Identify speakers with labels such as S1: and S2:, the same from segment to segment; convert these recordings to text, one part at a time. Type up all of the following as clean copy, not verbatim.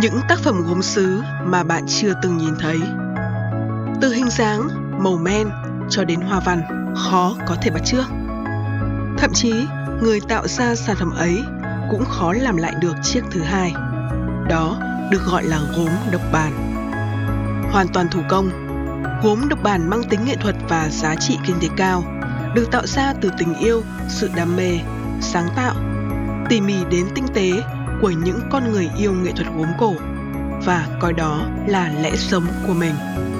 S1: Những tác phẩm gốm sứ mà bạn chưa từng nhìn thấy. Từ hình dáng, màu men cho đến hoa văn khó có thể bắt chước. Thậm chí, người tạo ra sản phẩm ấy cũng khó làm lại được chiếc thứ hai. Đó được gọi là gốm độc bản. Hoàn toàn thủ công, gốm độc bản mang tính nghệ thuật và giá trị kinh tế cao, được tạo ra từ tình yêu, sự đam mê, sáng tạo, tỉ mỉ đến tinh tế của những con người yêu nghệ thuật gốm cổ và coi đó là lẽ sống của mình.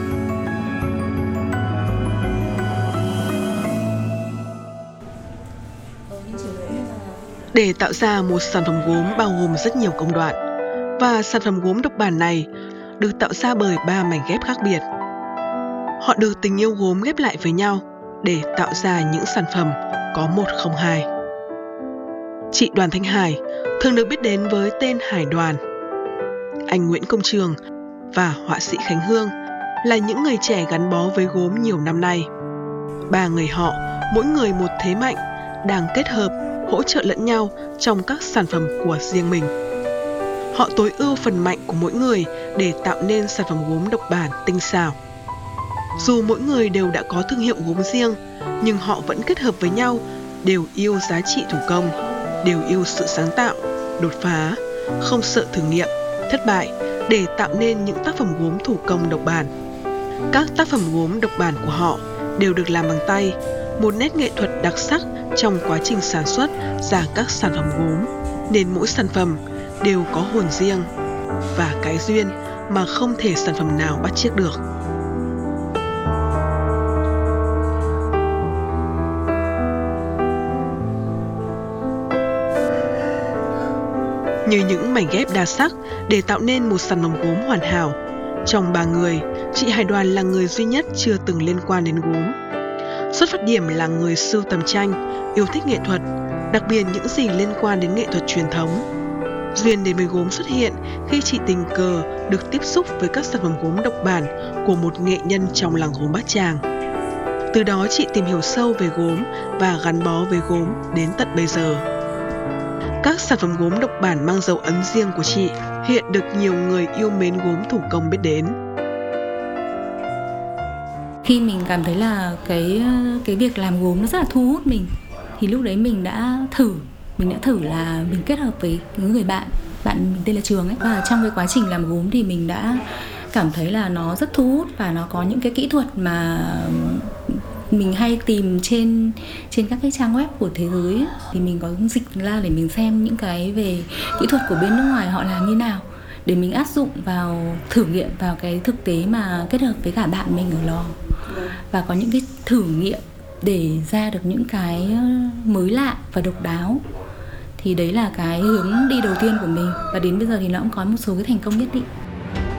S1: Để tạo ra một sản phẩm gốm bao gồm rất nhiều công đoạn, và sản phẩm gốm độc bản này được tạo ra bởi 3 mảnh ghép khác biệt. Họ được tình yêu gốm ghép lại với nhau để tạo ra những sản phẩm có 102. Chị Đoàn Thanh Hải thường được biết đến với tên Hải Đoàn. Anh Nguyễn Công Trường và họa sĩ Khánh Hương là những người trẻ gắn bó với gốm nhiều năm nay. Ba người họ, mỗi người một thế mạnh, đang kết hợp, hỗ trợ lẫn nhau trong các sản phẩm của riêng mình. Họ tối ưu phần mạnh của mỗi người để tạo nên sản phẩm gốm độc bản tinh xảo. Dù mỗi người đều đã có thương hiệu gốm riêng, nhưng họ vẫn kết hợp với nhau, đều yêu giá trị thủ công, đều yêu sự sáng tạo, đột phá, không sợ thử nghiệm, thất bại để tạo nên những tác phẩm gốm thủ công độc bản. Các tác phẩm gốm độc bản của họ đều được làm bằng tay, một nét nghệ thuật đặc sắc trong quá trình sản xuất ra các sản phẩm gốm, nên mỗi sản phẩm đều có hồn riêng và cái duyên mà không thể sản phẩm nào bắt chước được. Như những mảnh ghép đa sắc để tạo nên một sản phẩm gốm hoàn hảo. Trong 3 người, chị Hải Đoàn là người duy nhất chưa từng liên quan đến gốm. Xuất phát điểm là người sưu tầm tranh, yêu thích nghệ thuật, đặc biệt những gì liên quan đến nghệ thuật truyền thống. Duyên đến với gốm xuất hiện khi chị tình cờ được tiếp xúc với các sản phẩm gốm độc bản của một nghệ nhân trong làng gốm Bát Tràng. Từ đó chị tìm hiểu sâu về gốm và gắn bó với gốm đến tận bây giờ. Các sản phẩm gốm độc bản mang dấu ấn riêng của chị hiện được nhiều người yêu mến gốm thủ công biết đến.
S2: Khi mình cảm thấy là cái việc làm gốm nó rất là thu hút mình, thì lúc đấy mình đã thử là mình kết hợp với những người bạn mình tên là Trường ấy, và trong cái quá trình làm gốm thì mình đã cảm thấy là nó rất thu hút và nó có những cái kỹ thuật mà mình hay tìm trên các cái trang web của thế giới ấy. Thì mình có dịch ra để mình xem những cái về kỹ thuật của bên nước ngoài họ làm như nào, để mình áp dụng vào thử nghiệm vào cái thực tế mà kết hợp với cả bạn mình ở lò, và có những cái thử nghiệm để ra được những cái mới lạ và độc đáo. Thì đấy là cái hướng đi đầu tiên của mình, và đến bây giờ thì nó cũng có một số cái thành công nhất định.